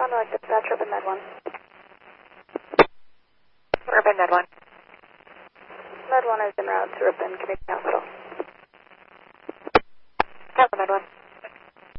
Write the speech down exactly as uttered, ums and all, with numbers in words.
Sound like dispatch, Urban Med one. Urban Med one. Med one is en route to Urban Community Hospital. Urban Med one.